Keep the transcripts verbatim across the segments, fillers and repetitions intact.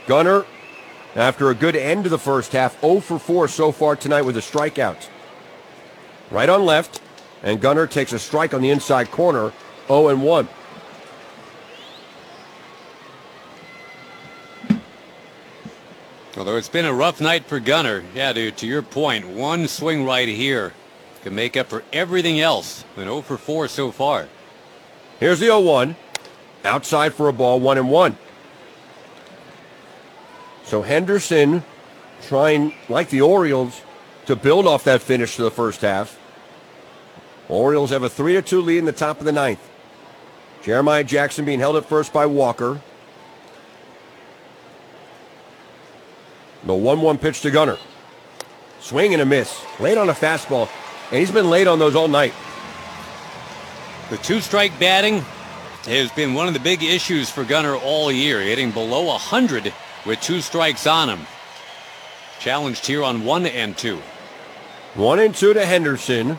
Gunnar, after a good end to the first half, oh for four so far tonight with a strikeout. Right on left, and Gunnar takes a strike on the inside corner, oh and one. Although it's been a rough night for Gunnar, yeah, dude, to your point, one swing right here can make up for everything else. An oh for four so far. Here's the oh one. Outside for a ball, one and one. So Henderson trying, like the Orioles, to build off that finish to the first half. Orioles have a three to two lead in the top of the ninth. Jeremiah Jackson being held at first by Walker. The one one pitch to Gunnar. Swing and a miss. Late on a fastball. And he's been late on those all night. The two-strike batting has been one of the big issues for Gunnar all year. Hitting below one hundred with two strikes on him. Challenged here on one and two. One and two to Henderson.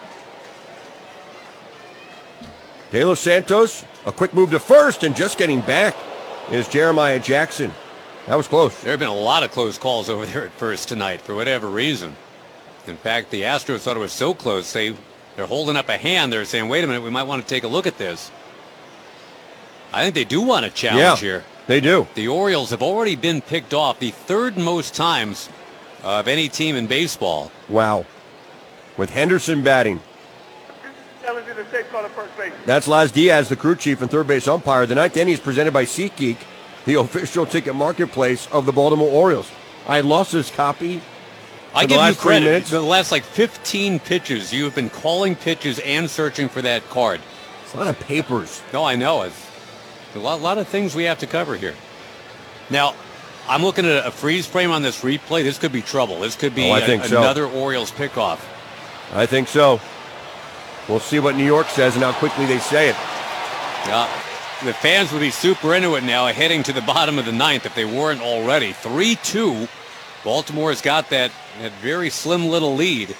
De Los Santos, a quick move to first, and just getting back is Jeremiah Jackson. That was close. There have been a lot of close calls over there at first tonight for whatever reason. In fact, the Astros thought it was so close, they, they're holding up a hand. They're saying, wait a minute, we might want to take a look at this. I think they do want a challenge yeah, here. They do. The Orioles have already been picked off the third most times of any team in baseball. Wow. With Henderson batting. That's Laz Diaz, the crew chief and third base umpire. The ninth inning is presented by SeatGeek, the official ticket marketplace of the Baltimore Orioles. I lost this copy. I give you credit. For the last like fifteen pitches, you have been calling pitches and searching for that card. It's a lot of papers. No, I know. It's a lot, lot of things we have to cover here. Now, I'm looking at a freeze frame on this replay. This could be trouble. This could be oh, I a, think so. another Orioles pickoff. I think so. We'll see what New York says and how quickly they say it. Yeah. The fans would be super into it now, heading to the bottom of the ninth if they weren't already. three two. Baltimore's got that, that very slim little lead.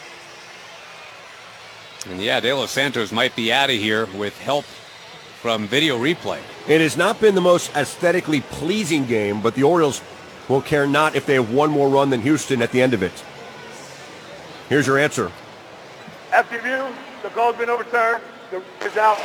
And yeah, De Los Santos might be out of here with help from video replay. It has not been the most aesthetically pleasing game, but the Orioles will care not if they have one more run than Houston at the end of it. Here's your answer. After review, the call's been overturned. The is out.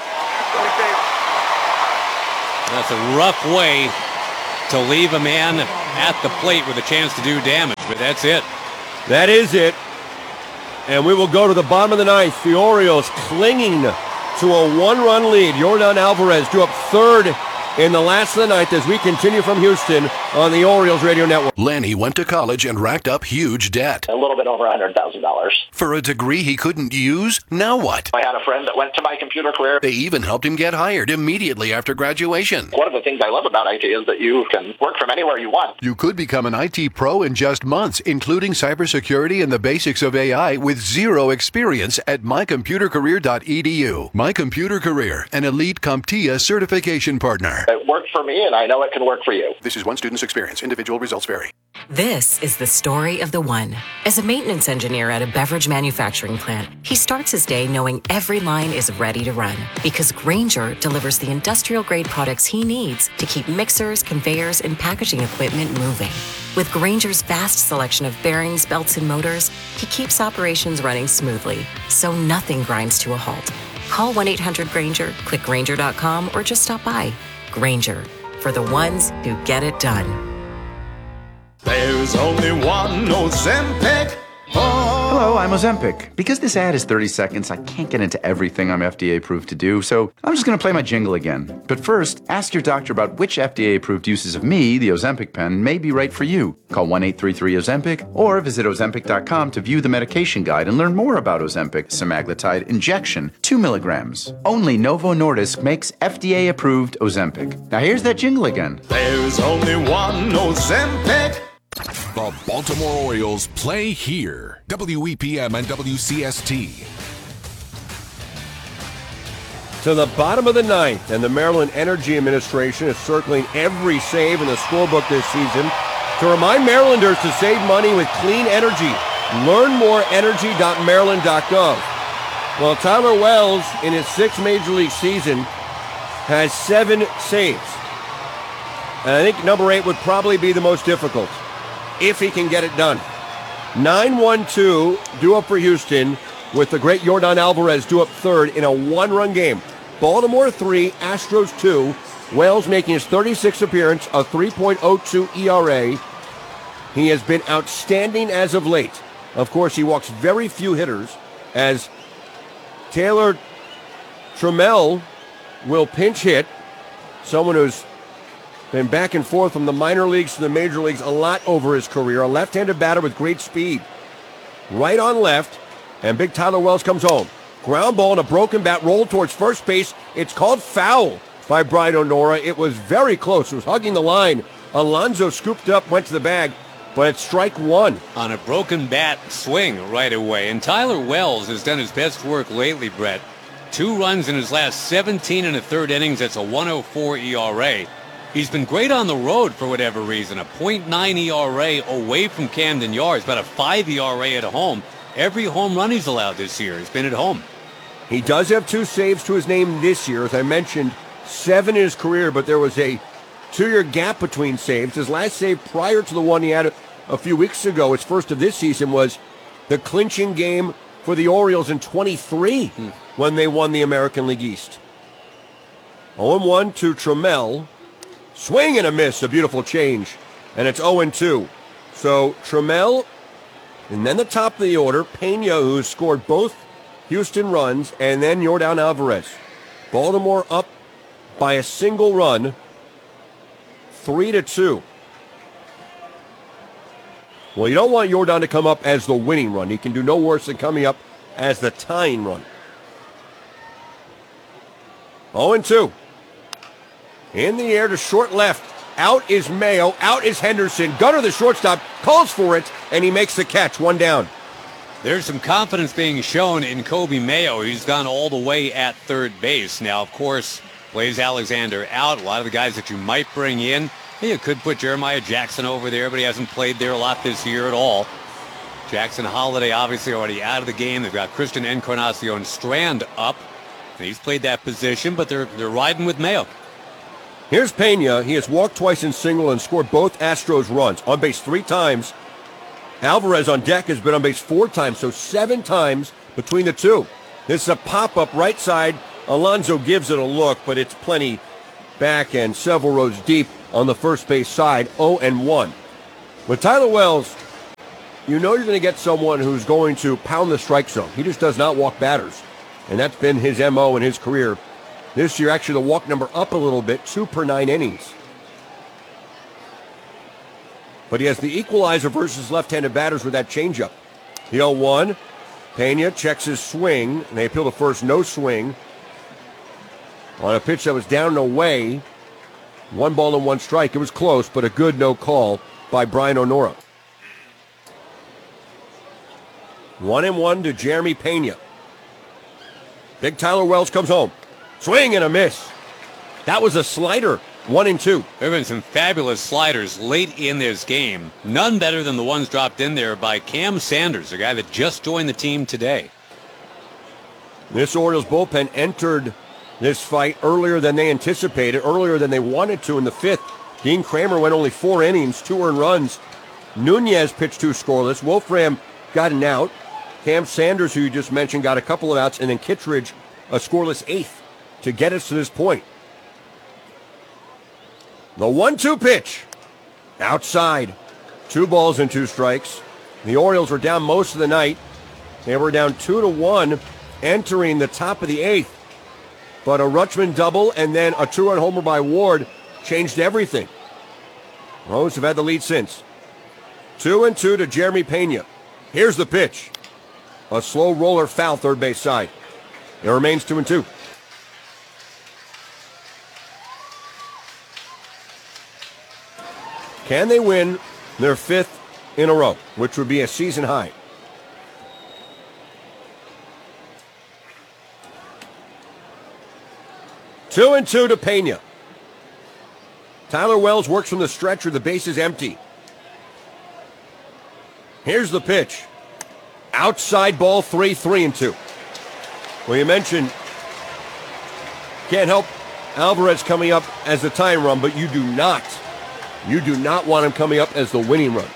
That's a rough way to leave a man at the plate with a chance to do damage, but that's it. That is it. And we will go to the bottom of the ninth. The Orioles clinging to a one-run lead. Yordan Alvarez drew up third in the last of the ninth as we continue from Houston on the Orioles Radio Network. Lenny went to college and racked up huge debt. A little bit over one hundred thousand dollars. For a degree he couldn't use? Now what? I had a friend that went to My Computer Career. They even helped him get hired immediately after graduation. One of the things I love about I T is that you can work from anywhere you want. You could become an I T pro in just months, including cybersecurity and the basics of A I with zero experience at my computer career dot e d u. My Computer Career, an elite CompTIA certification partner. It worked for me, and I know it can work for you. This is one student's experience. Individual results vary. This is the story of the one. As a maintenance engineer at a beverage manufacturing plant, he starts his day knowing every line is ready to run because Grainger delivers the industrial-grade products he needs to keep mixers, conveyors, and packaging equipment moving. With Grainger's vast selection of bearings, belts, and motors, he keeps operations running smoothly, so nothing grinds to a halt. Call one eight hundred Grainger, click Grainger dot com, or just stop by. Grainger, for the ones who get it done. There's only one Ozempic. Oh. Hello, I'm Ozempic. Because this ad is thirty seconds, I can't get into everything I'm F D A-approved to do, so I'm just going to play my jingle again. But first, ask your doctor about which F D A-approved uses of me, the Ozempic pen, may be right for you. Call one eight three three Ozempic or visit Ozempic dot com to view the medication guide and learn more about Ozempic semaglutide injection, two milligrams. Only Novo Nordisk makes F D A-approved Ozempic. Now here's that jingle again. There's only one Ozempic. The Baltimore Orioles play here. W E P M and W C S T. To the bottom of the ninth, and the Maryland Energy Administration is circling every save in the scorebook this season to remind Marylanders to save money with clean energy. Learn more energy dot maryland dot gov. Well, Tyler Wells, in his sixth Major League season, has seven saves. And I think number eight would probably be the most difficult, if he can get it done. nine one two due up for Houston, with the great Yordan Alvarez due up third in a one-run game. Baltimore three, Astros two. Wells making his thirty-sixth appearance, a three point oh two E R A. He has been outstanding as of late. Of course, he walks very few hitters, as Taylor Trammell will pinch hit, someone who's been back and forth from the minor leagues to the major leagues a lot over his career. A left-handed batter with great speed. Right on left, and big Tyler Wells comes home. Ground ball and a broken bat rolled towards first base. It's called foul by Brian O'Nora. It was very close. It was hugging the line. Alonso scooped up, went to the bag, but it's strike one. On a broken bat swing right away. And Tyler Wells has done his best work lately, Brett. Two runs in his last seventeen and a third innings. That's a one oh four E R A. He's been great on the road for whatever reason. A point nine E R A away from Camden Yards, about a five E R A at home. Every home run he's allowed this year has been at home. He does have two saves to his name this year. As I mentioned, seven in his career, but there was a two-year gap between saves. His last save prior to the one he had a few weeks ago, his first of this season, was the clinching game for the Orioles in twenty-three hmm. when they won the American League East. oh and one to Trammell. Swing and a miss, a beautiful change. And it's oh and two. So Trammell, and then the top of the order, Pena, who scored both Houston runs, and then Yordan Alvarez. Baltimore up by a single run, three to two. Well, you don't want Yordan to come up as the winning run. He can do no worse than coming up as the tying run. oh and two. In the air to short left. Out is Mayo. Out is Henderson. Gunnar, the shortstop, calls for it, and he makes the catch. One down. There's some confidence being shown in Kobe Mayo. He's gone all the way at third base. Now, of course, Blaze Alexander out. A lot of the guys that you might bring in, you could put Jeremiah Jackson over there, but he hasn't played there a lot this year at all. Jackson Holiday obviously already out of the game. They've got Christian Encarnacion Strand up. And he's played that position, but they're they're riding with Mayo. Here's Pena. He has walked twice in single and scored both Astros runs. On base three times. Alvarez on deck has been on base four times, so seven times between the two. This is a pop-up right side. Alonso gives it a look, but it's plenty back and several rows deep on the first base side, oh and one. With Tyler Wells, you know you're going to get someone who's going to pound the strike zone. He just does not walk batters, and that's been his M O in his career. This year, actually, the walk number up a little bit, two per nine innings. But he has the equalizer versus left-handed batters with that changeup. The oh one, Pena checks his swing, and they appeal to first, no swing. On a pitch that was down and away, one ball and one strike. It was close, but a good no call by Brian O'Nora. One and one to Jeremy Pena. Big Tyler Wells comes home. Swing and a miss. That was a slider. One and two. There have been some fabulous sliders late in this game. None better than the ones dropped in there by Cam Sanders, a guy that just joined the team today. This Orioles bullpen entered this fight earlier than they anticipated, earlier than they wanted to in the fifth. Dean Kramer went only four innings, two earned runs. Nunez pitched two scoreless. Wolfram got an out. Cam Sanders, who you just mentioned, got a couple of outs, and then Kittredge a scoreless eighth to get us to this point. The one two pitch. Outside. Two balls and two strikes. The Orioles were down most of the night. They were down two to one entering the top of the eighth. But a Rutschman double and then a two-run homer by Ward changed everything. Rose have had the lead since. Two and two to Jeremy Pena. Here's the pitch. A slow roller foul third base side. It remains two and two. Can they win their fifth in a row, which would be a season high? Two and two to Pena. Tyler Wells works from the stretcher. The base is empty. Here's the pitch. Outside ball three, three and two. Well, you mentioned can't help Alvarez coming up as the time run, but you do not You do not want him coming up as the winning run.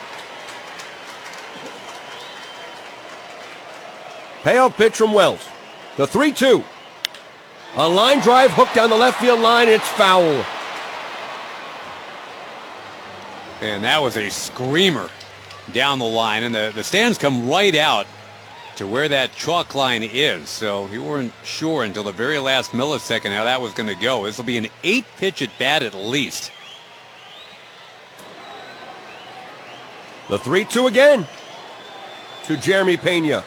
Payoff pitch from Wells. The three two. A line drive hooked down the left field line. It's foul. And that was a screamer down the line. And the, the stands come right out to where that chalk line is. So you weren't sure until the very last millisecond how that was going to go. This will be an eight pitch at bat at least. The three two again to Jeremy Pena.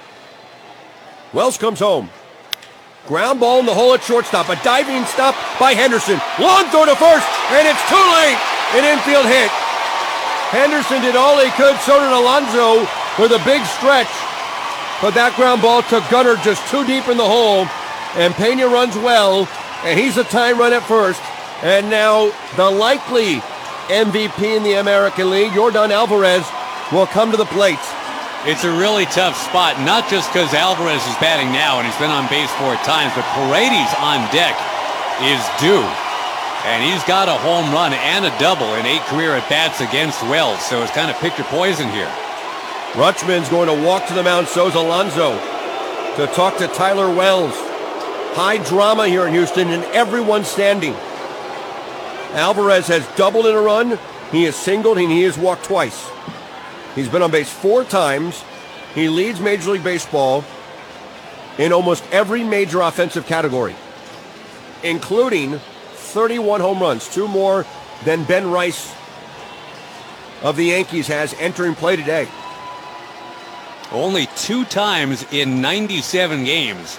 Wells comes home. Ground ball in the hole at shortstop. A diving stop by Henderson. Long throw to first, and it's too late. An infield hit. Henderson did all he could. So did Alonso with a big stretch. But that ground ball took Gunnar just too deep in the hole. And Pena runs well, and he's a tying run at first. And now the likely M V P in the American League, Yordan Alvarez, will come to the plate. It's a really tough spot, not just because Alvarez is batting now and he's been on base four times, but Paredes on deck is due. And he's got a home run and a double in eight career at-bats against Wells, so it's kind of picture poison here. Rutschman's going to walk to the mound, so's Alonso, to talk to Tyler Wells. High drama here in Houston, and everyone's standing. Alvarez has doubled in a run, he has singled, and he has walked twice. He's been on base four times. He leads Major League Baseball in almost every major offensive category, including thirty-one home runs, two more than Ben Rice of the Yankees has entering play today. Only two times in ninety-seven games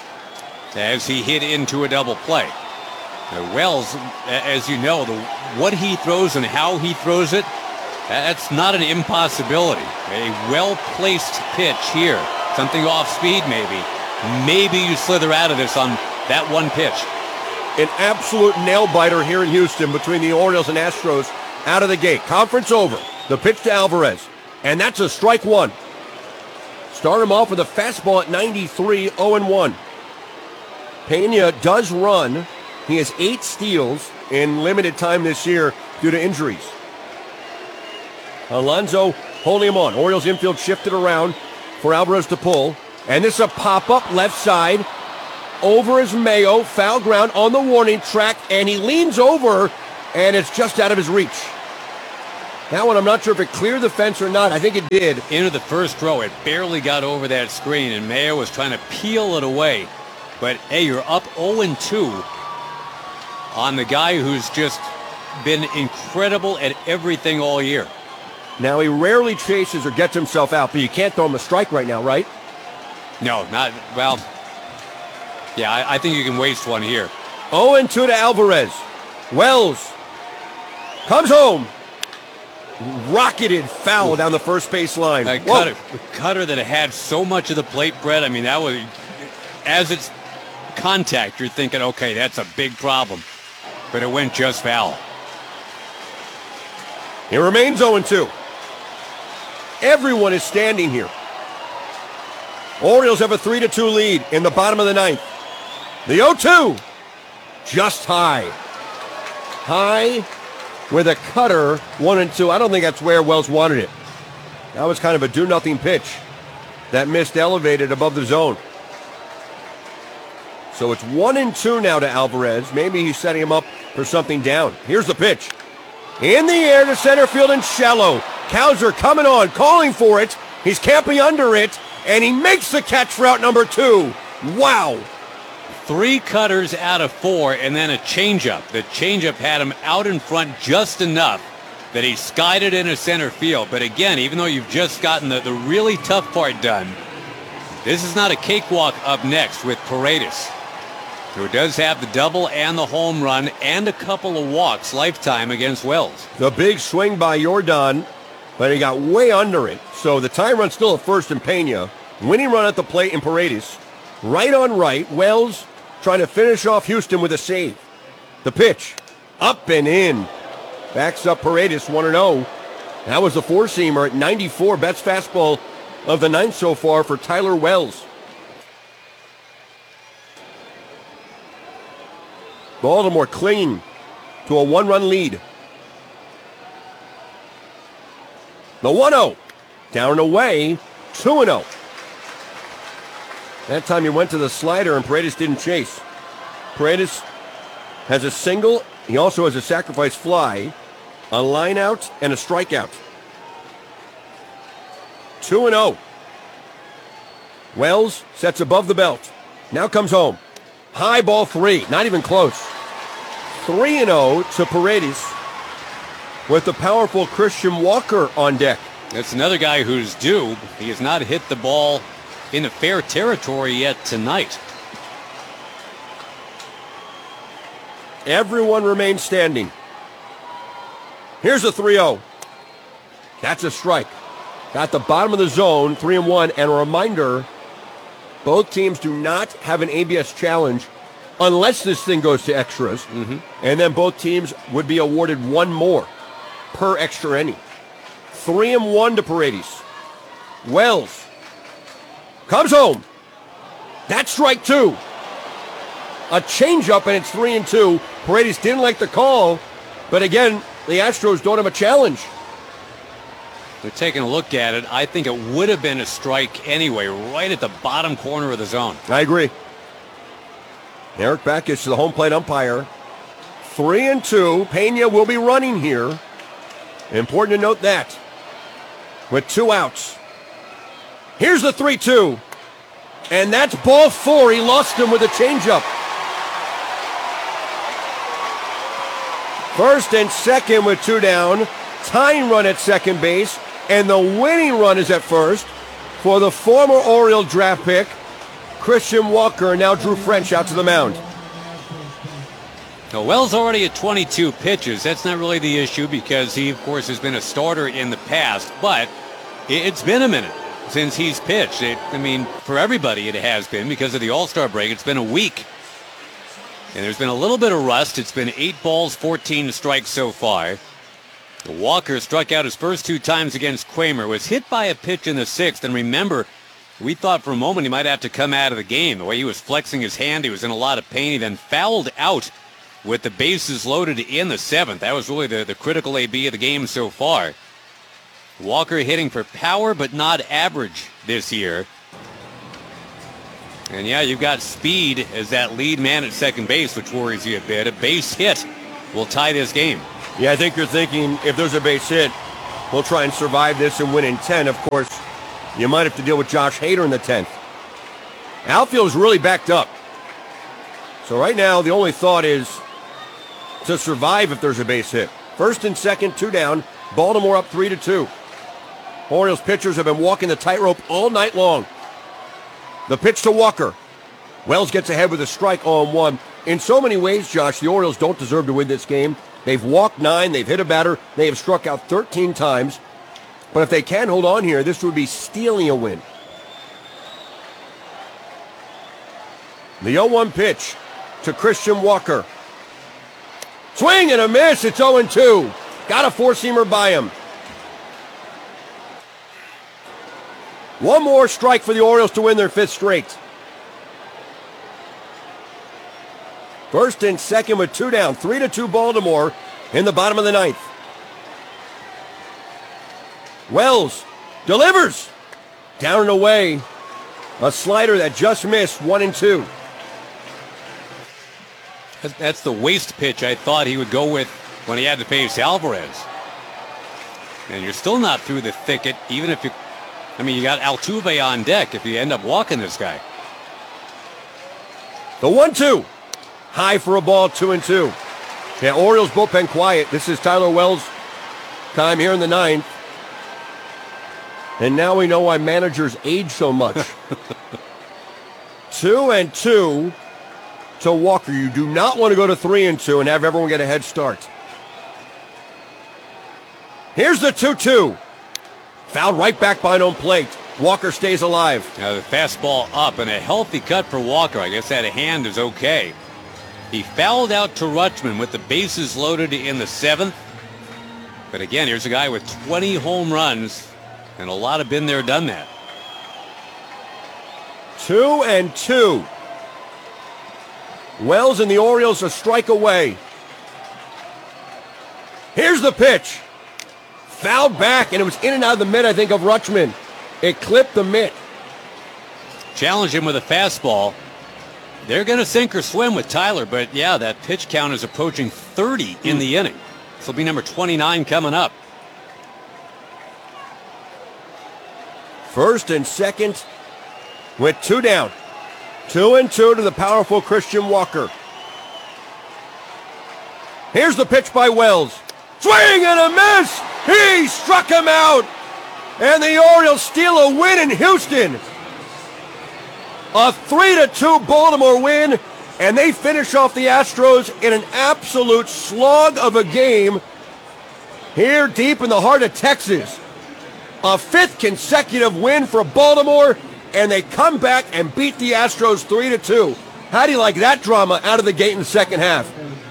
as he hit into a double play. Now, Wells, as you know, the, what he throws and how he throws it, that's not an impossibility. A well-placed pitch here. Something off speed, maybe. Maybe you slither out of this on that one pitch. An absolute nail-biter here in Houston between the Orioles and Astros out of the gate. Conference over. The pitch to Alvarez. And that's a strike one. Start him off with a fastball at ninety-three, oh and one. Pena does run. He has eight steals in limited time this year due to injuries. Alonso holding him on. Orioles infield shifted around for Alvarez to pull. And this is a pop-up left side. Over is Mayo. Foul ground on the warning track. And he leans over, and it's just out of his reach. That one, I'm not sure if it cleared the fence or not. I think it did. Into the first row. It barely got over that screen, and Mayo was trying to peel it away. But, hey, you're up oh and two on the guy who's just been incredible at everything all year. Now, he rarely chases or gets himself out, but you can't throw him a strike right now, right? No, not, well, yeah, I, I think you can waste one here. oh and two to Alvarez. Wells comes home. Rocketed foul down the first base line. A cutter, a cutter that had so much of the plate, Brett. I mean, that was, as it's contact, you're thinking, okay, that's a big problem. But it went just foul. It remains oh and two. Everyone is standing here. Orioles have a three to two lead in the bottom of the ninth. The oh two, just high. High with a cutter, one and two. I don't think that's where Wells wanted it. That was kind of a do-nothing pitch that missed elevated above the zone. So it's one and two now to Alvarez. Maybe he's setting him up for something down. Here's the pitch. In the air to center field and shallow. Cowser coming on, calling for it. He's camping under it, and he makes the catch for out number two. Wow. Three cutters out of four, and then a changeup. The changeup had him out in front just enough that he skied it into center field. But again, even though you've just gotten the, the really tough part done, this is not a cakewalk up next with Paredes, who does have the double and the home run and a couple of walks lifetime against Wells. The big swing by Yordan, but he got way under it. So the time run still at first in Pena. Winning run at the plate in Paredes. Right on right. Wells trying to finish off Houston with a save. The pitch. Up and in. Backs up Paredes one and oh. That was the four-seamer at ninety-four. Best fastball of the ninth so far for Tyler Wells. Baltimore clinging to a one-run lead. The one oh. Down and away. two and oh. That time he went to the slider and Paredes didn't chase. Paredes has a single. He also has a sacrifice fly, a line out, and a strikeout. two and oh. Wells sets above the belt. Now comes home. High ball three. Not even close. three and oh to Paredes with the powerful Christian Walker on deck. That's another guy who's due. He has not hit the ball into fair territory yet tonight. Everyone remains standing. Here's a three oh. That's a strike. Got the bottom of the zone, three and one. And a reminder, both teams do not have an A B S challenge unless this thing goes to extras. Mm-hmm. And then both teams would be awarded one more per extra inning. Three and one to Paredes. Wells comes home. That's strike two. A changeup, and it's three and two. Paredes didn't like the call, but again, the Astros don't have a challenge. They're taking a look at it. I think it would have been a strike anyway, right at the bottom corner of the zone. I agree. Eric Backus, the home plate umpire. Three and two. Pena will be running here. Important to note that. With two outs. Here's the three two. And that's ball four. He lost him with a changeup. First and second with two down. Tying run at second base. And the winning run is at first for the former Oriole draft pick, Christian Walker, and now Drew French out to the mound. Now, Wells already at twenty-two pitches. That's not really the issue because he, of course, has been a starter in the past. But it's been a minute since he's pitched. It, I mean, for everybody it has been because of the All-Star break. It's been a week. And there's been a little bit of rust. It's been eight balls, fourteen strikes so far. Walker struck out his first two times against Kramer, was hit by a pitch in the sixth. And remember, we thought for a moment he might have to come out of the game. The way he was flexing his hand, he was in a lot of pain. He then fouled out with the bases loaded in the seventh. That was really the, the critical A B of the game so far. Walker hitting for power, but not average this year. And yeah, you've got speed as that lead man at second base, which worries you a bit. A base hit will tie this game. Yeah, I think you're thinking if there's a base hit, we'll try and survive this and win in ten. Of course, you might have to deal with Josh Hader in the tenth. Outfield is really backed up. So right now, the only thought is to survive if there's a base hit. First and second, two down. Baltimore up three to two. Orioles pitchers have been walking the tightrope all night long. The pitch to Walker. Wells gets ahead with a strike on one. In so many ways, Josh, the Orioles don't deserve to win this game. They've walked nine, they've hit a batter, they have struck out thirteen times. But if they can hold on here, this would be stealing a win. The oh one pitch to Christian Walker. Swing and a miss, it's oh and two. Got a four-seamer by him. One more strike for the Orioles to win their fifth straight. First and second with two down. Three to two Baltimore in the bottom of the ninth. Wells delivers. Down and away. A slider that just missed. One and two. That's the waste pitch I thought he would go with when he had to face Alvarez. And you're still not through the thicket, even if you... I mean, you got Altuve on deck if you end up walking this guy. The one two. High for a ball, two and two. Yeah, Orioles bullpen quiet. This is Tyler Wells' time here in the ninth. And now we know why managers age so much. two and two to Walker. You do not want to go to three and two and have everyone get a head start. Here's the two two. Fouled right back behind home plate. Walker stays alive. Now the fastball up and a healthy cut for Walker. I guess that hand is okay. He fouled out to Rutschman with the bases loaded in the seventh. But again, here's a guy with twenty home runs, and a lot have been there, done that. Two and two. Wells and the Orioles a strike away. Here's the pitch. Fouled back, and it was in and out of the mitt, I think, of Rutschman. It clipped the mitt. Challenge him with a fastball. They're going to sink or swim with Tyler, but yeah, that pitch count is approaching thirty in the inning. This will be number twenty-nine coming up. First and second with two down. Two and two to the powerful Christian Walker. Here's the pitch by Wells. Swing and a miss! He struck him out! And the Orioles steal a win in Houston. A three to two Baltimore win, and they finish off the Astros in an absolute slog of a game here deep in the heart of Texas. A fifth consecutive win for Baltimore, and they come back and beat the Astros three to two. How do you like that drama out of the gate in the second half?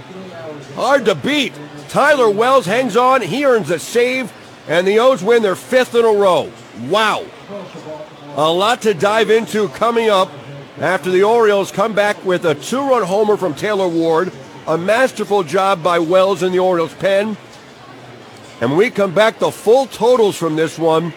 Hard to beat. Tyler Wells hangs on. He earns a save, and the O's win their fifth in a row. Wow. A lot to dive into coming up after the Orioles come back with a two-run homer from Taylor Ward. A masterful job by Wells in the Orioles' pen. And when we come back, the full totals from this one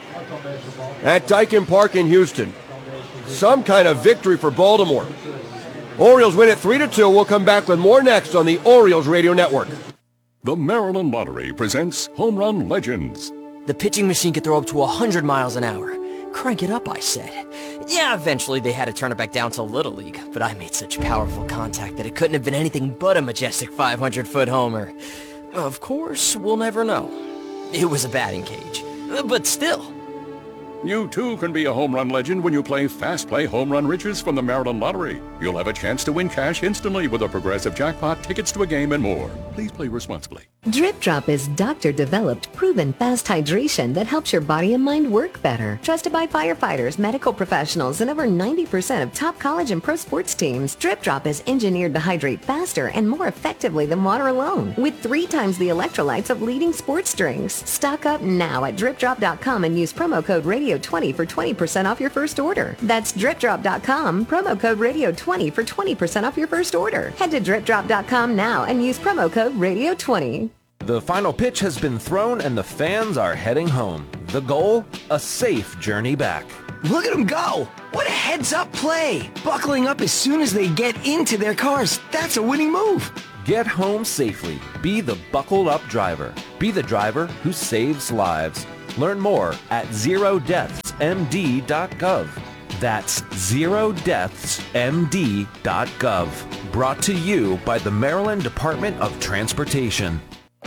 at Daikin Park in Houston. Some kind of victory for Baltimore. Orioles win it three to two. We'll come back with more next on the Orioles Radio Network. The Maryland Lottery presents Home Run Legends. The pitching machine could throw up to one hundred miles an hour. Crank it up, I said. Yeah, eventually they had to turn it back down to Little League, but I made such powerful contact that it couldn't have been anything but a majestic five hundred foot homer. Of course, we'll never know. It was a batting cage, but still. You too can be a home run legend when you play Fast Play Home Run Riches from the Maryland Lottery. You'll have a chance to win cash instantly with a progressive jackpot, tickets to a game, and more. Please play responsibly. Drip Drop is doctor-developed, proven fast hydration that helps your body and mind work better. Trusted by firefighters, medical professionals, and over ninety percent of top college and pro sports teams, Drip Drop is engineered to hydrate faster and more effectively than water alone, with three times the electrolytes of leading sports drinks. Stock up now at drip drop dot com and use promo code radio twenty for twenty percent off your first order. That's drip drop dot com, promo code radio twenty for twenty percent off your first order. Head to drip drop dot com now and use promo code radio twenty. The final pitch has been thrown and the fans are heading home. The goal? A safe journey back. Look at them go! What a heads-up play! Buckling up as soon as they get into their cars. That's a winning move. Get home safely. Be the buckled up driver. Be the driver who saves lives. Learn more at zero deaths m d dot gov. That's zero deaths m d dot gov. Brought to you by the Maryland Department of Transportation.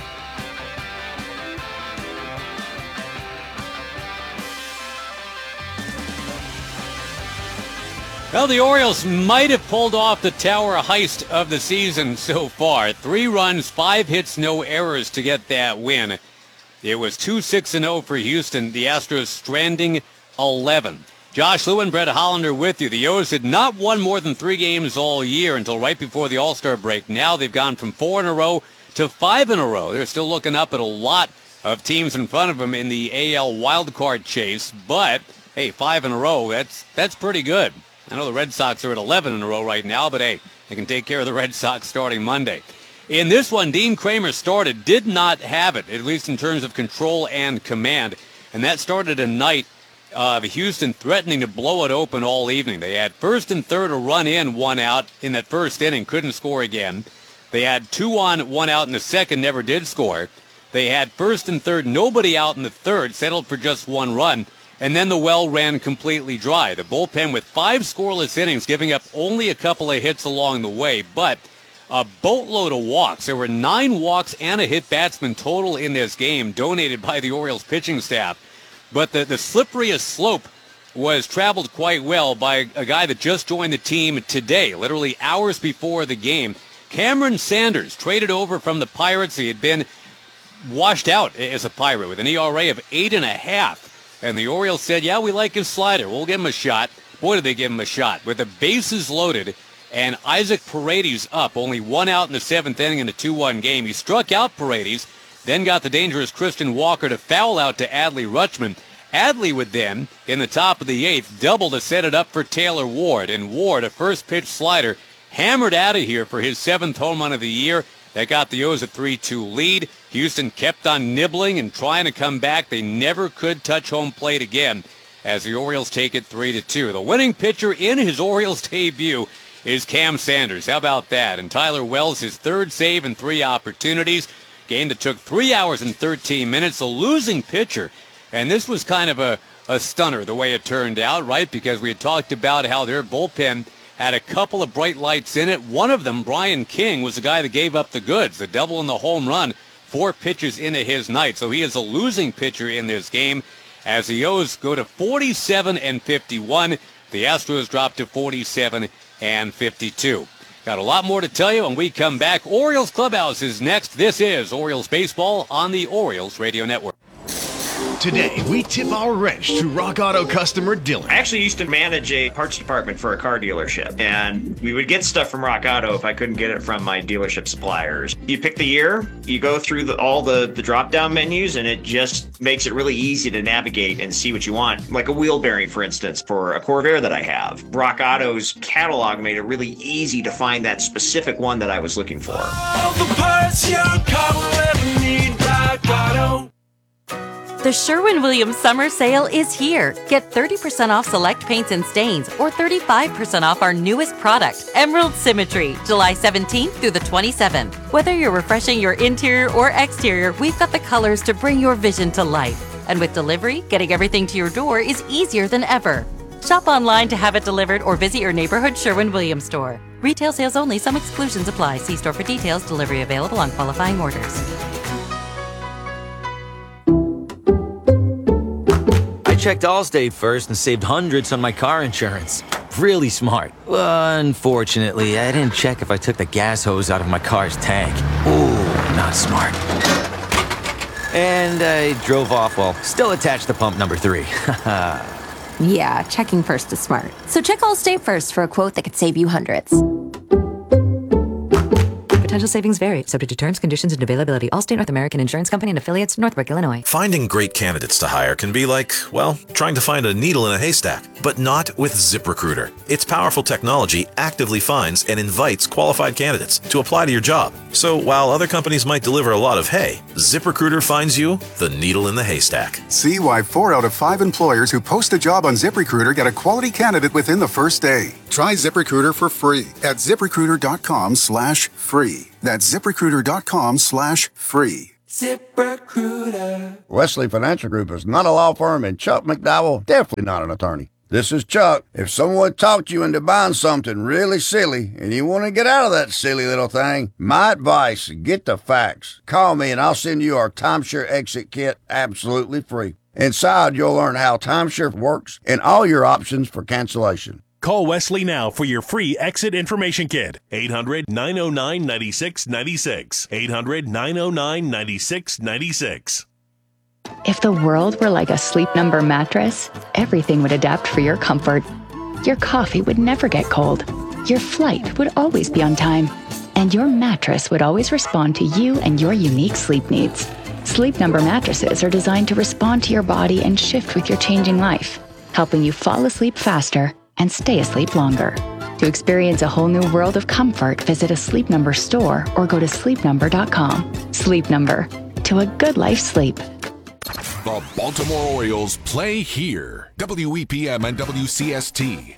Well, the Orioles might have pulled off the tower heist of the season so far. Three runs, five hits, no errors to get that win. It was two six and oh for Houston. The Astros stranding eleven. Josh Lewin, Brett Hollander with you. The O's had not won more than three games all year until right before the All-Star break. Now they've gone from four in a row to five in a row. They're still looking up at a lot of teams in front of them in the A L wildcard chase. But, hey, five in a row, that's that's pretty good. I know the Red Sox are at eleven in a row right now, but hey, they can take care of the Red Sox starting Monday. In this one, Dean Kramer started, did not have it, at least in terms of control and command. And that started a night of Houston threatening to blow it open all evening. They had first and third, a run in, one out in that first inning, couldn't score again. They had two on, one out in the second, never did score. They had first and third, nobody out in the third, settled for just one run. And then the well ran completely dry. The bullpen with five scoreless innings, giving up only a couple of hits along the way, but a boatload of walks. There were nine walks and a hit batsman total in this game, donated by the Orioles pitching staff. But the, the slipperiest slope was traveled quite well by a guy that just joined the team today, literally hours before the game. Cameron Sanders, traded over from the Pirates. He had been washed out as a Pirate with an E R A of eight and a half. And the Orioles said, yeah, we like his slider. We'll give him a shot. Boy, did they give him a shot. With the bases loaded and Isaac Paredes up, only one out in the seventh inning in a two one game. He struck out Paredes, then got the dangerous Christian Walker to foul out to Adley Rutschman. Adley would then, in the top of the eighth, double to set it up for Taylor Ward. And Ward, a first pitch slider, hammered out of here for his seventh home run of the year. That got the O's a three two lead. Houston kept on nibbling and trying to come back. They never could touch home plate again as the Orioles take it three to two. The winning pitcher in his Orioles debut is Cam Sanders. How about that? And Tyler Wells, his third save in three opportunities. Game that took three hours and thirteen minutes. A losing pitcher. And this was kind of a, a stunner the way it turned out, right? Because we had talked about how their bullpen had a couple of bright lights in it. One of them, Brian King, was the guy that gave up the goods, the double and the home run, four pitches into his night. So he is a losing pitcher in this game as the O's go to forty-seven and fifty-one. The Astros drop to forty-seven and fifty-two. Got a lot more to tell you when we come back. Orioles Clubhouse is next. This is Orioles Baseball on the Orioles Radio Network. Today, we tip our wrench to Rock Auto customer Dylan. I actually used to manage a parts department for a car dealership, and we would get stuff from Rock Auto if I couldn't get it from my dealership suppliers. You pick the year, you go through the, all the, the drop-down menus, and it just makes it really easy to navigate and see what you want. Like a wheel bearing, for instance, for a Corvair that I have. Rock Auto's catalog made it really easy to find that specific one that I was looking for. All the parts your car will ever need, Rock Auto. The Sherwin-Williams Summer Sale is here. Get thirty percent off select paints and stains or thirty-five percent off our newest product, Emerald Symmetry, July seventeenth through the twenty-seventh. Whether you're refreshing your interior or exterior, we've got the colors to bring your vision to life. And with delivery, getting everything to your door is easier than ever. Shop online to have it delivered or visit your neighborhood Sherwin-Williams store. Retail sales only. Some exclusions apply. See store for details. Delivery available on qualifying orders. I checked Allstate first and saved hundreds on my car insurance. Really smart. Well, unfortunately, I didn't check if I took the gas hose out of my car's tank. Ooh, not smart. And I drove off while still attached to pump number three. Yeah, checking first is smart. So check Allstate first for a quote that could save you hundreds. Potential savings vary, subject to terms, conditions, and availability. Allstate North American Insurance Company and affiliates, Northbrook, Illinois. Finding great candidates to hire can be like, well, trying to find a needle in a haystack, but not with ZipRecruiter. Its powerful technology actively finds and invites qualified candidates to apply to your job. So while other companies might deliver a lot of hay, ZipRecruiter finds you the needle in the haystack. See why four out of five employers who post a job on ZipRecruiter get a quality candidate within the first day. Try ZipRecruiter for free at ZipRecruiter.com slash free. That's ZipRecruiter.com slash free. ZipRecruiter. Wesley Financial Group is not a law firm, and Chuck McDowell definitely not an attorney. This is Chuck. If someone talked you into buying something really silly and you want to get out of that silly little thing, my advice, get the facts. Call me and I'll send you our Timeshare Exit Kit absolutely free. Inside, you'll learn how timeshare works and all your options for cancellation. Call Wesley now for your free exit information kit. eight hundred, nine oh nine, nine six nine six. eight hundred, nine oh nine, nine six nine six. If the world were like a Sleep Number mattress, everything would adapt for your comfort. Your coffee would never get cold. Your flight would always be on time. And your mattress would always respond to you and your unique sleep needs. Sleep Number mattresses are designed to respond to your body and shift with your changing life, helping you fall asleep faster and stay asleep longer. To experience a whole new world of comfort, visit a Sleep Number store or go to sleep number dot com. Sleep Number. To a good life sleep. The Baltimore Orioles play here. W E P M and W C S T.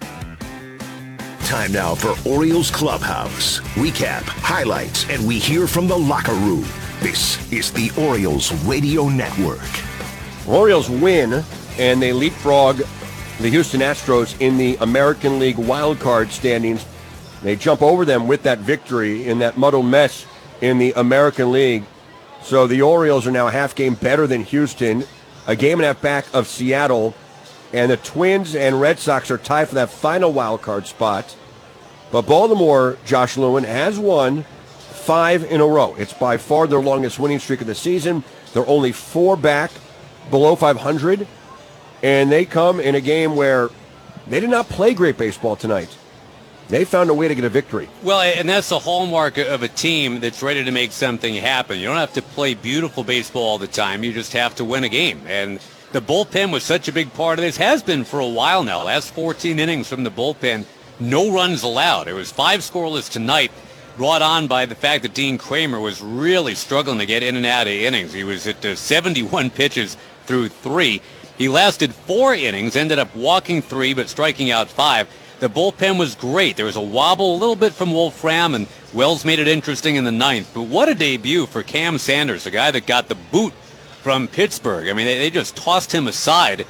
Time now for Orioles Clubhouse. Recap, highlights, and we hear from the locker room. This is the Orioles Radio Network. Orioles win, and they leapfrog the Houston Astros in the American League wildcard standings. They jump over them with that victory in that muddled mess in the American League. So the Orioles are now a half game better than Houston, a game and a half back of Seattle, and the Twins and Red Sox are tied for that final wildcard spot. But Baltimore, Josh Lewin, has won five in a row. It's by far their longest winning streak of the season. They're only four back below five hundred. And they come in a game where they did not play great baseball tonight. They found a way to get a victory. Well, and that's the hallmark of a team that's ready to make something happen. You don't have to play beautiful baseball all the time. You just have to win a game. And the bullpen was such a big part of this, has been for a while now. Last fourteen innings from the bullpen, no runs allowed. It was five scoreless tonight. brought on by the fact that Dean Kramer was really struggling to get in and out of innings. He was at uh, seventy-one pitches through three. He lasted four innings, ended up walking three, but striking out five. The bullpen was great. There was a wobble a little bit from Wolfram, and Wells made it interesting in the ninth. But what a debut for Cam Sanders, a guy that got the boot from Pittsburgh. I mean, they, they just tossed him aside.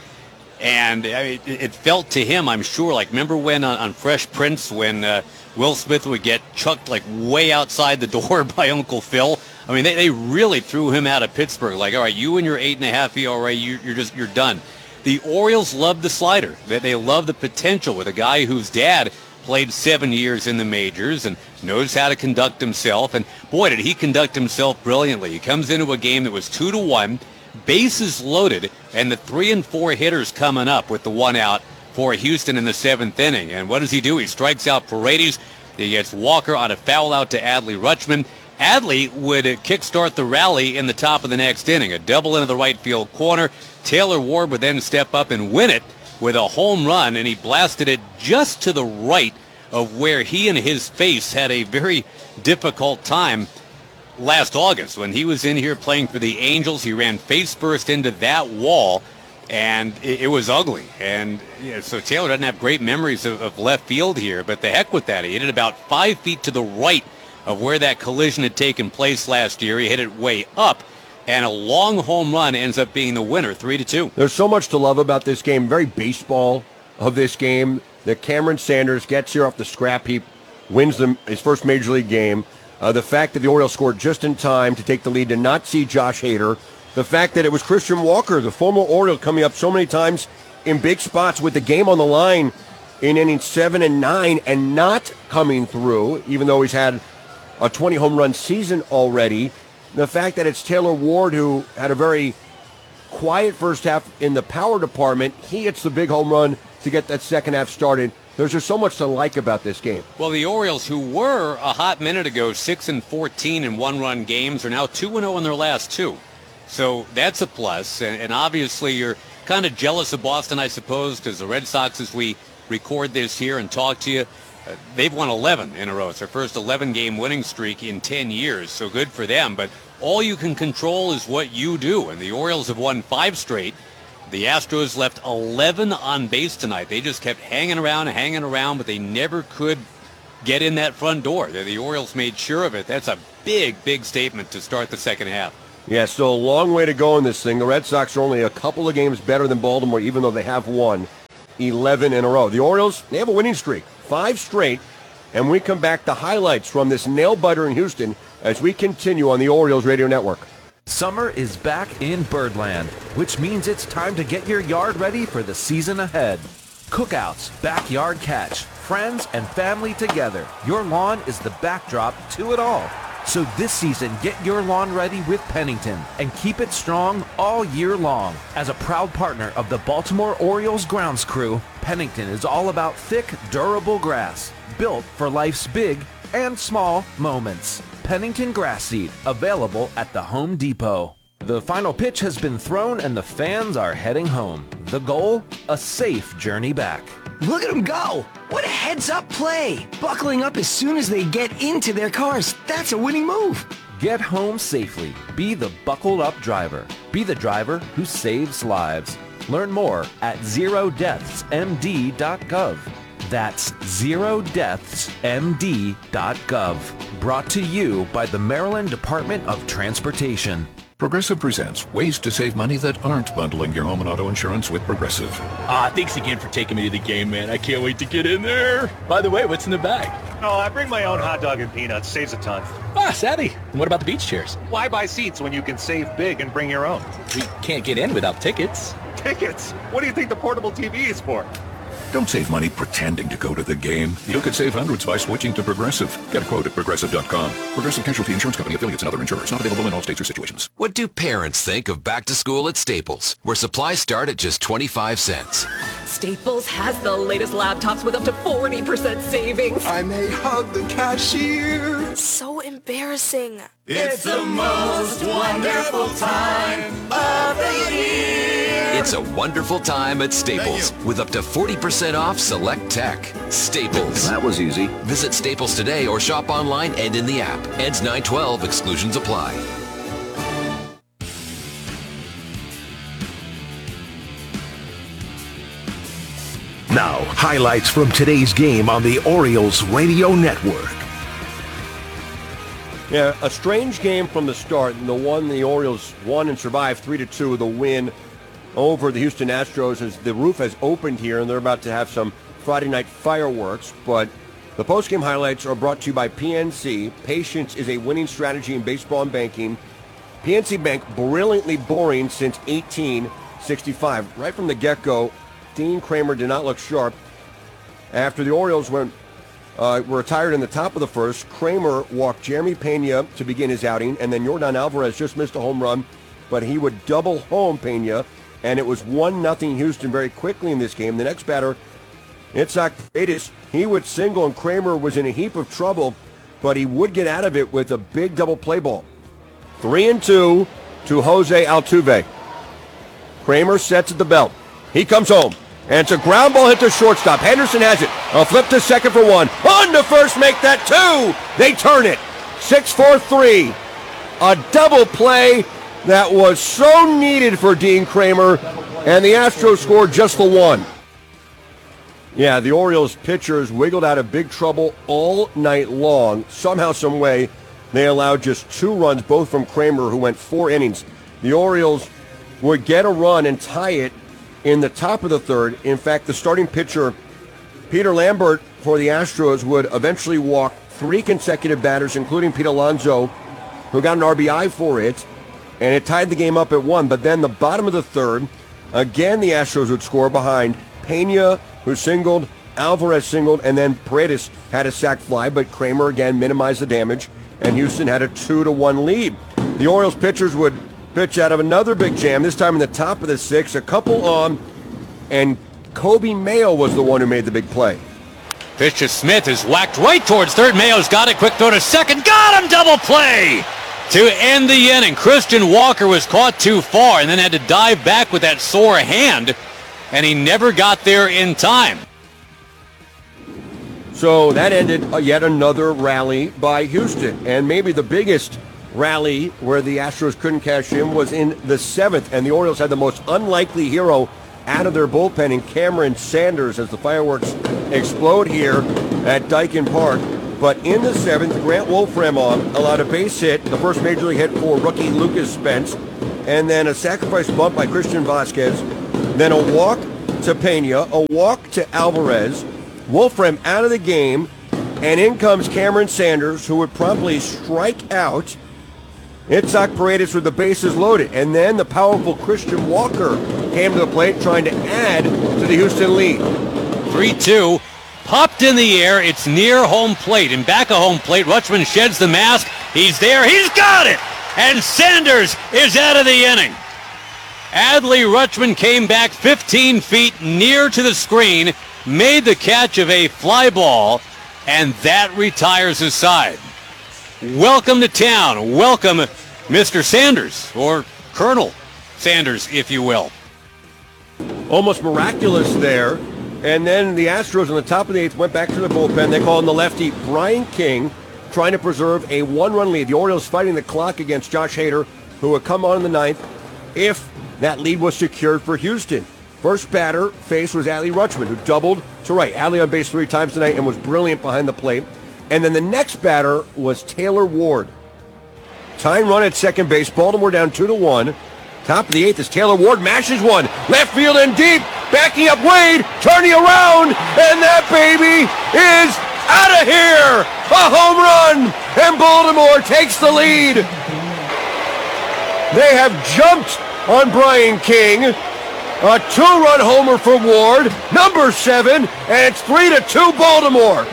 And I mean, it, it felt to him, I'm sure, like, remember when on, on Fresh Prince, when uh, Will Smith would get chucked, like, way outside the door by Uncle Phil? I mean, they, they really threw him out of Pittsburgh. Like, all right, you and your eight and a half E R A, you, you're just, you're done. The Orioles love the slider. They, they love the potential with a guy whose dad played seven years in the majors and knows how to conduct himself. And boy, did he conduct himself brilliantly. He comes into a game that was two to one, bases loaded, and the three and four hitters coming up with the one out for Houston in the seventh inning. And what does he do? He strikes out Paredes. He gets Walker on a foul out to Adley Rutschman. Adley would kickstart the rally in the top of the next inning. A double into the right field corner. Taylor Ward would then step up and win it with a home run, and he blasted it just to the right of where he and his face had a very difficult time last August when he was in here playing for the Angels. He ran face first into that wall, and it, it was ugly. And you know, so Taylor doesn't have great memories of, of left field here, but the heck with that. He hit it about five feet to the right of where that collision had taken place last year. He hit it way up, and a long home run ends up being the winner, three to two. There's so much to love about this game. Very baseball of this game. That Cameron Sanders gets here off the scrap heap, wins them his first major league game. Uh, the fact that the Orioles scored just in time to take the lead, to not see Josh Hader. The fact that it was Christian Walker, the former Oriole, coming up so many times in big spots with the game on the line in innings seven and nine and not coming through, even though he's had a twenty home run season already. The fact that it's Taylor Ward, who had a very quiet first half in the power department, he hits the big home run to get that second half started. There's just so much to like about this game. Well, the Orioles, who were a hot minute ago six and fourteen in one-run games, are now two and oh in their last two. So that's a plus. And, and obviously you're kind of jealous of Boston, I suppose, because the Red Sox, as we record this here and talk to you, uh, they've won eleven in a row. It's their first eleven-game winning streak in ten years, so good for them. But all you can control is what you do, and the Orioles have won five straight. The Astros left eleven on base tonight. They just kept hanging around, hanging around, but they never could get in that front door. The Orioles made sure of it. That's a big, big statement to start the second half. Yeah, so a long way to go in this thing. The Red Sox are only a couple of games better than Baltimore, even though they have won eleven in a row. The Orioles, they have a winning streak, five straight, and we come back to highlights from this nail-biter in Houston as we continue on the Orioles Radio Network. Summer is back in Birdland, which means it's time to get your yard ready for the season ahead. Cookouts, backyard catch, friends and family together. Your lawn is the backdrop to it all. So this season, get your lawn ready with Pennington and keep it strong all year long. As a proud partner of the Baltimore Orioles grounds crew, Pennington is all about thick, durable grass, built for life's big and small moments. Pennington Grass Seed, available at the Home Depot. The final pitch has been thrown and the fans are heading home. The goal? A safe journey back. Look at them go! What a heads-up play! Buckling up as soon as they get into their cars. That's a winning move. Get home safely. Be the buckled-up driver. Be the driver who saves lives. Learn more at zero deaths m d dot gov. That's zero deaths m d dot gov. Brought to you by the Maryland Department of Transportation. Progressive presents ways to save money that aren't bundling your home and auto insurance with Progressive. Ah, thanks again for taking me to the game, man. I can't wait to get in there. By the way, what's in the bag? Oh, I bring my own hot dog and peanuts. Saves a ton. Ah, savvy. And what about the beach chairs? Why buy seats when you can save big and bring your own? We can't get in without tickets. Tickets? What do you think the portable T V is for? Don't save money pretending to go to the game. You could save hundreds by switching to Progressive. Get a quote at progressive dot com. Progressive Casualty Insurance Company, affiliates, and other insurers. Not available in all states or situations. What do parents think of back to school at Staples, where supplies start at just twenty-five cents? Staples has the latest laptops with up to forty percent savings. I may hug the cashier. So embarrassing. It's the most wonderful time of the year. It's a wonderful time at Staples with up to forty percent off select tech. Staples. That was easy. Visit Staples today or shop online and in the app. Ends nine twelve. Exclusions apply. Now, highlights from today's game on the Orioles Radio Network. Yeah, a strange game from the start. The one the Orioles won and survived three to two, the win over the Houston Astros, as the roof has opened here and they're about to have some Friday night fireworks. But the postgame highlights are brought to you by P N C. Patience is a winning strategy in baseball and banking. P N C Bank, brilliantly boring since eighteen sixty-five. Right from the get-go, Dean Kramer did not look sharp. After the Orioles went, uh, were retired in the top of the first, Kramer walked Jeremy Pena to begin his outing, and then Yordan Alvarez just missed a home run, but he would double home Pena, and it was one nothing Houston very quickly in this game. The next batter, Itzhak Paredes, he would single, and Kramer was in a heap of trouble, but he would get out of it with a big double play ball. Three and two to Jose Altuve. Kramer sets at the belt. He comes home, and it's a ground ball hit to shortstop. Henderson has it. A flip to second for one. On to first, make that two. They turn it. six four three. A double play that was so needed for Dean Kramer, and the Astros scored just the one. Yeah, the Orioles pitchers wiggled out of big trouble all night long. Somehow, some way, they allowed just two runs, both from Kramer, who went four innings. The Orioles would get a run and tie it in the top of the third. In fact, the starting pitcher, Peter Lambert, for the Astros, would eventually walk three consecutive batters, including Pete Alonso, who got an R B I for it, and it tied the game up at one. But then the bottom of the third, again the Astros would score behind Pena, who singled, Alvarez singled, and then Paredes had a sac fly, but Kramer again minimized the damage, and Houston had a two to one lead. The Orioles pitchers would pitch out of another big jam, this time in the top of the sixth, a couple on, and Kobe Mayo was the one who made the big play. Pitch to Smith is whacked right towards third. Mayo's got it. Quick throw to second. Got him! Double play to end the inning. Christian Walker was caught too far and then had to dive back with that sore hand, and he never got there in time. So that ended yet another rally by Houston, and maybe the biggest rally where the Astros couldn't cash in was in the seventh, and the Orioles had the most unlikely hero out of their bullpen in Cameron Sanders as the fireworks explode here at Daikin Park. But in the seventh, Grant Wolfram allowed a base hit, the first major league hit for rookie Lucas Spence, and then a sacrifice bunt by Christian Vasquez, then a walk to Pena, a walk to Alvarez, Wolfram out of the game, and in comes Cameron Sanders, who would promptly strike out Itzhak Paredes with the bases loaded. And then the powerful Christian Walker came to the plate trying to add to the Houston lead. three two. Popped in the air. It's near home plate. And back of home plate, Rutschman sheds the mask. He's there. He's got it! And Sanders is out of the inning. Adley Rutschman came back fifteen feet near to the screen, made the catch of a fly ball, and that retires his side. Welcome to town. Welcome, Mister Sanders, or Colonel Sanders, if you will. Almost miraculous there. And then the Astros on the top of the eighth went back to the bullpen. They called in the lefty Brian King, trying to preserve a one-run lead. The Orioles fighting the clock against Josh Hader, who would come on in the ninth if that lead was secured for Houston. First batter faced was Adley Rutschman, who doubled to right. Adley on base three times tonight and was brilliant behind the plate. And then the next batter was Taylor Ward. Tying run at second base. Baltimore down two to one. Top of the eighth is Taylor Ward mashes one. Left field and deep. Backing up Wade. Turning around. And that baby is out of here. A home run. And Baltimore takes the lead. They have jumped on Brian King. A two-run homer for Ward. Number seven. And it's three to two Baltimore.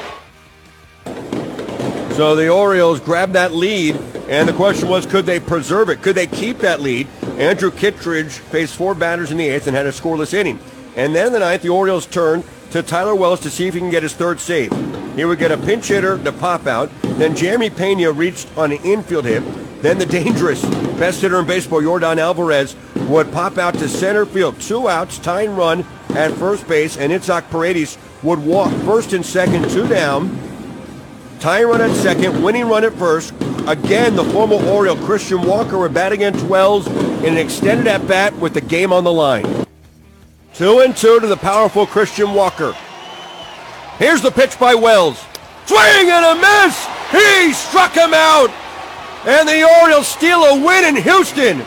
So the Orioles grabbed that lead, and the question was, could they preserve it? Could they keep that lead? Andrew Kittredge faced four batters in the eighth and had a scoreless inning. And then in the ninth, the Orioles turned to Tyler Wells to see if he can get his third save. He would get a pinch hitter to pop out. Then Jeremy Pena reached on an infield hit. Then the dangerous best hitter in baseball, Yordan Alvarez, would pop out to center field. Two outs, tying run at first base, and Itzhak Paredes would walk first and second, two down. Tying run at second, winning run at first. Again, the former Oriole Christian Walker would bat against Wells in an extended at-bat with the game on the line. Two and two to the powerful Christian Walker. Here's the pitch by Wells. Swing and a miss! He struck him out! And the Orioles steal a win in Houston.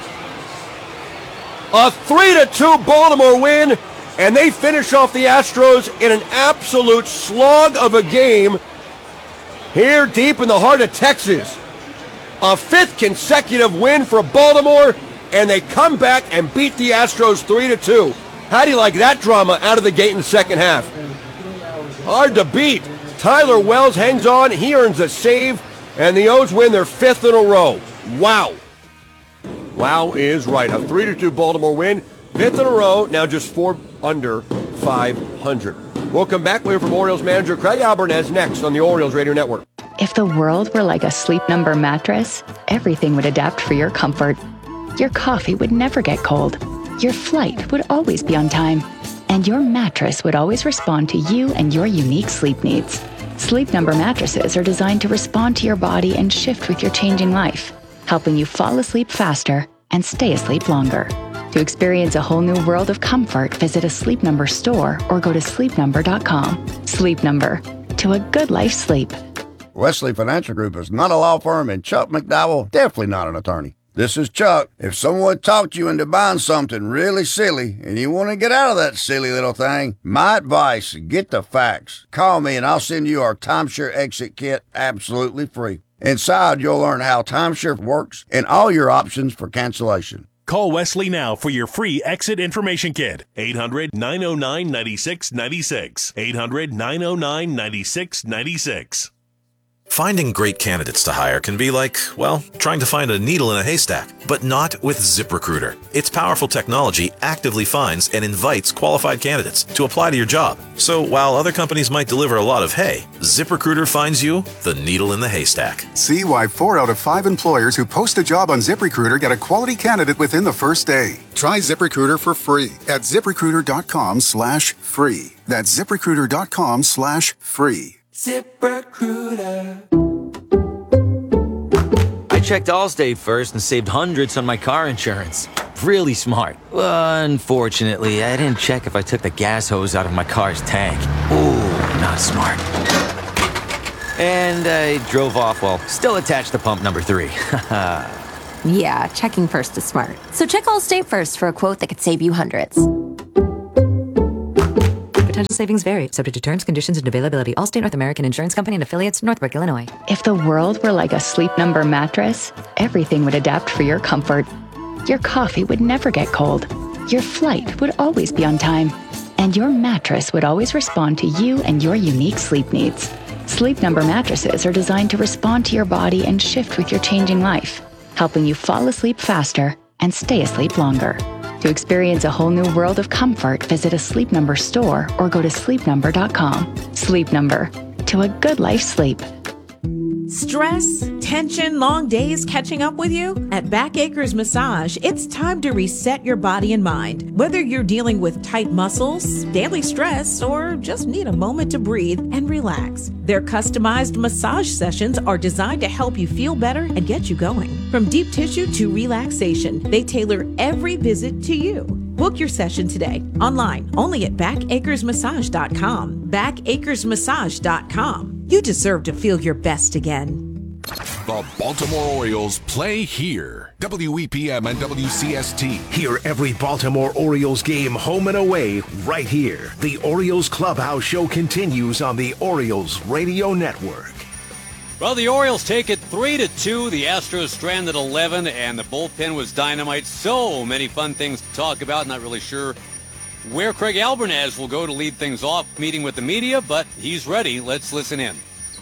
A three to two Baltimore win, and they finish off the Astros in an absolute slog of a game here deep in the heart of Texas. A fifth consecutive win for Baltimore, and they come back and beat the Astros three to two. How do you like that drama out of the gate in the second half? Hard to beat. Tyler Wells hangs on. He earns a save, and the O's win their fifth in a row. Wow. Wow is right. A three to two Baltimore win. Fifth in a row. Now just four under five hundred. We'll come back. We're from Orioles manager Craig Albernez next on the Orioles Radio Network. If the world were like a Sleep Number mattress, everything would adapt for your comfort. Your coffee would never get cold. Your flight would always be on time. And your mattress would always respond to you and your unique sleep needs. Sleep Number mattresses are designed to respond to your body and shift with your changing life, helping you fall asleep faster and stay asleep longer. To experience a whole new world of comfort, visit a Sleep Number store or go to sleep number dot com. Sleep Number. To a good life sleep. Wesley Financial Group is not a law firm, and Chuck McDowell definitely not an attorney. This is Chuck. If someone talked you into buying something really silly and you want to get out of that silly little thing, my advice, get the facts. Call me and I'll send you our timeshare exit kit absolutely free. Inside, you'll learn how timeshare works and all your options for cancellation. Call Wesley now for your free exit information kit. eight hundred, nine oh nine, nine six nine six. eight hundred, nine oh nine, nine six nine six. Finding great candidates to hire can be like, well, trying to find a needle in a haystack, but not with ZipRecruiter. Its powerful technology actively finds and invites qualified candidates to apply to your job. So while other companies might deliver a lot of hay, ZipRecruiter finds you the needle in the haystack. See why four out of five employers who post a job on ZipRecruiter get a quality candidate within the first day. Try ZipRecruiter for free at ZipRecruiter.com slash free. That's ZipRecruiter.com slash free. ZipRecruiter. I checked Allstate first and saved hundreds on my car insurance. Really smart. Unfortunately, I didn't check if I took the gas hose out of my car's tank. Ooh, not smart. And I drove off while still attached to pump number three. Yeah, checking first is smart. So check Allstate first for a quote that could save you hundreds. Potential savings vary, subject to terms, conditions, and availability. Allstate North American Insurance Company and affiliates, Northbrook, Illinois. If the world were like a Sleep Number mattress, everything would adapt for your comfort. Your coffee would never get cold. Your flight would always be on time. And your mattress would always respond to you and your unique sleep needs. Sleep Number mattresses are designed to respond to your body and shift with your changing life, helping you fall asleep faster and stay asleep longer. To experience a whole new world of comfort, visit a Sleep Number store or go to sleep number dot com. Sleep Number. To a good life sleep. Stress, tension, long days catching up with you? At Back Acres Massage, it's time to reset your body and mind. Whether you're dealing with tight muscles, daily stress, or just need a moment to breathe and relax, their customized massage sessions are designed to help you feel better and get you going. From deep tissue to relaxation, they tailor every visit to you. Book your session today, online, only at back acres massage dot com. back acres massage dot com. You deserve to feel your best again. The Baltimore Orioles play here. W E P M and W C S T. Hear every Baltimore Orioles game home and away right here. The Orioles Clubhouse Show continues on the Orioles Radio Network. Well, the Orioles take it three to two. The Astros stranded eleven, and the bullpen was dynamite. So many fun things to talk about. Not really sure where Craig Albernez will go to lead things off, meeting with the media, but he's ready. Let's listen in.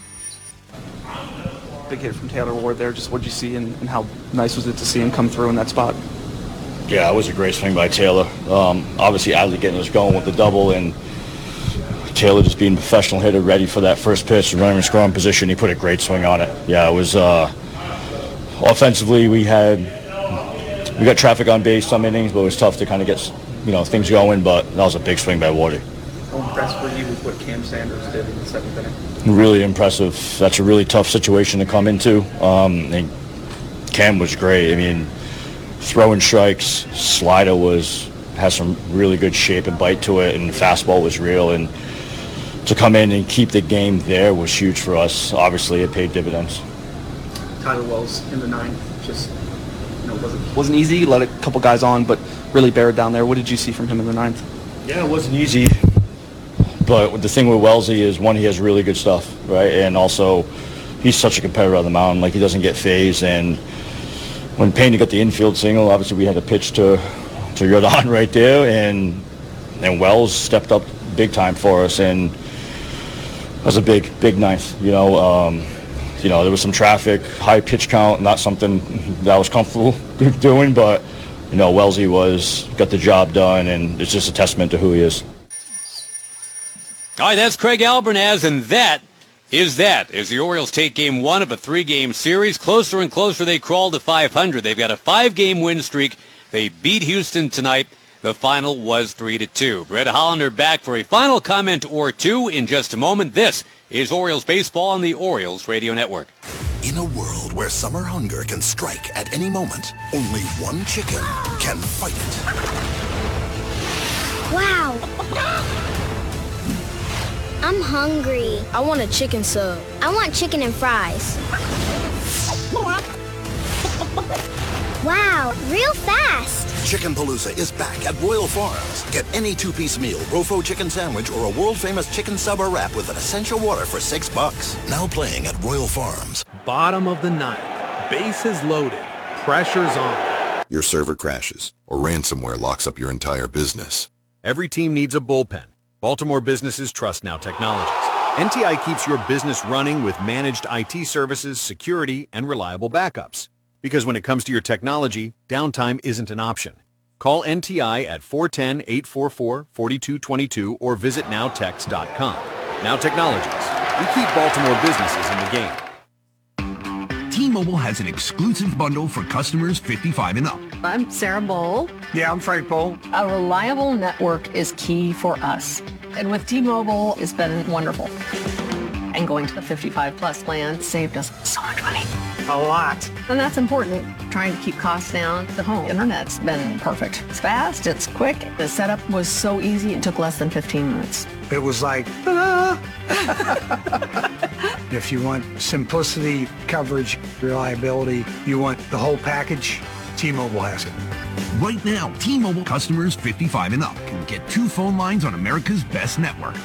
Big hit from Taylor Ward there. Just what did you see, and, and how nice was it to see him come through in that spot? Yeah, it was a great swing by Taylor. Um, obviously, Adley getting us going with the double, and Taylor just being a professional hitter, ready for that first pitch, running in scoring position. He put a great swing on it. Yeah, it was uh, offensively we had we got traffic on base some innings, but it was tough to kind of get, you know, things going. But that was a big swing by Wardy. How impressed were you with what Cam Sanders did in the seventh inning? Really impressive. That's a really tough situation to come into. Um, and Cam was great. I mean, throwing strikes, slider was has some really good shape and bite to it, and fastball was real. And to come in and keep the game there was huge for us. Obviously, it paid dividends. Tyler Wells in the ninth, just you know, wasn't wasn't easy. Let a couple guys on, but really bared down there. What did you see from him in the ninth? Yeah, it wasn't easy. But the thing with Wellesley is, one, he has really good stuff, right? And also, he's such a competitor on the mound. Like, he doesn't get phased. And when Pena got the infield single, obviously we had a pitch to to Yordan right there, and and Wells stepped up big time for us, and that was a big, big ninth. You know, um, you know, there was some traffic, high pitch count, not something that I was comfortable doing, but you know, Wellesley was got the job done, and it's just a testament to who he is. All right, that's Craig Albernaz, and that is that. As the Orioles take game one of a three-game series, closer and closer they crawl to five hundred. They've got a five-game win streak. They beat Houston tonight. The final was three to two. Brett Hollander back for a final comment or two in just a moment. This is Orioles Baseball on the Orioles Radio Network. In a world where summer hunger can strike at any moment, only one chicken can fight it. Wow. I'm hungry. I want a chicken sub. I want chicken and fries. Wow, real fast. Chickenpalooza is back at Royal Farms. Get any two-piece meal, Rofo chicken sandwich, or a world-famous chicken sub or wrap with an essential water for six bucks. Now playing at Royal Farms. Bottom of the ninth. Bases loaded. Pressure's on. Your server crashes, or ransomware locks up your entire business. Every team needs a bullpen. Baltimore businesses trust Now Technologies. N T I keeps your business running with managed I T services, security, and reliable backups. Because when it comes to your technology, downtime isn't an option. Call N T I at four one zero, eight four four, four two two two or visit now tex dot com. Now Technologies. We keep Baltimore businesses in the game. T-Mobile has an exclusive bundle for customers fifty-five and up. I'm Sarah Bowl. Yeah, I'm Frank Bowl. A reliable network is key for us. And with T-Mobile, it's been wonderful. And going to the fifty-five plus plan saved us so much money. A lot. And that's important. Trying to keep costs down. The home internet's been perfect. It's fast, it's quick. The setup was so easy, it took less than fifteen minutes. It was like, ah. If you want simplicity, coverage, reliability, you want the whole package, T-Mobile has it. Right now, T-Mobile customers fifty-five and up can get two phone lines on America's best network.